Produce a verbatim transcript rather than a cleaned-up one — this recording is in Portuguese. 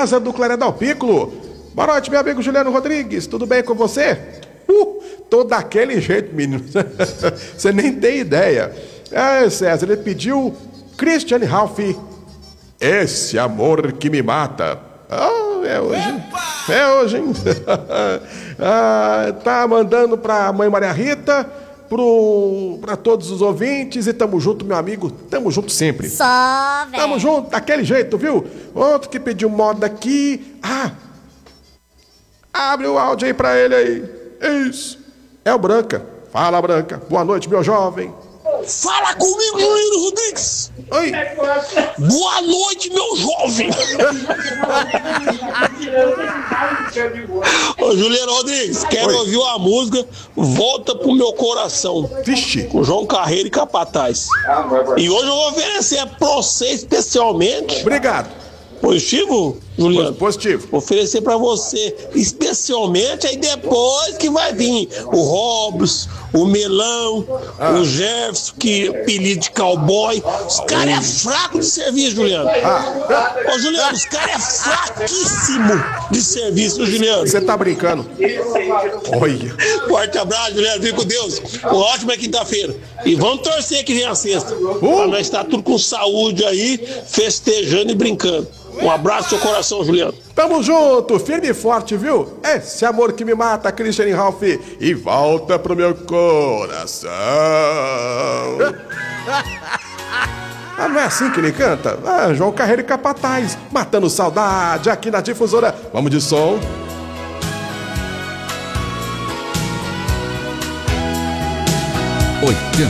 César do Claredal Piccolo. Boa noite, meu amigo Juliano Rodrigues. Tudo bem com você? Uh, tô daquele jeito, menino. Você nem tem ideia. É, César, ele pediu Christian Ralph. Esse amor que me mata. Ah, é hoje. Epa! É hoje, hein? ah, tá mandando pra mãe Maria Rita, pro, pra todos os ouvintes e tamo junto, meu amigo. Tamo junto sempre. Só, velho. Tamo junto, daquele jeito, viu? Outro que pediu moda aqui. Ah! Abre o áudio aí pra ele aí. Isso. É o Branca. Fala, Branca. Boa noite, meu jovem. Fala comigo, Juliano Rodrigues! Oi! Boa noite, meu jovem! Ô, Juliano Rodrigues, quero Oi. ouvir a música Volta pro Meu Coração. Vixe! Com João Carreiro e Capataz. E hoje eu vou oferecer pra você especialmente. Obrigado. Positivo, Juliano? Positivo. Vou oferecer pra você especialmente, aí depois que vai vir o Robson, o Melão, Ah. o Jefferson, que apelido de cowboy. Os caras é fraco de serviço, Juliano. Ah. Ô, Juliano, os caras é fraquíssimo de serviço, Juliano. Você tá brincando? Olha. Forte abraço, Juliano. Fique com Deus. Uma ótima quinta-feira. E vamos torcer que vem a sexta. Uh. Pra nós estar tudo com saúde aí, festejando e brincando. Um abraço no seu coração, Juliano. Tamo junto, firme e forte, viu? Esse amor que me mata, Christian Ralph. E volta pro meu coração. Ah, não é assim que ele canta? Ah, João Carreiro e Capataz, matando saudade aqui na Difusora. Vamos de som. oitenta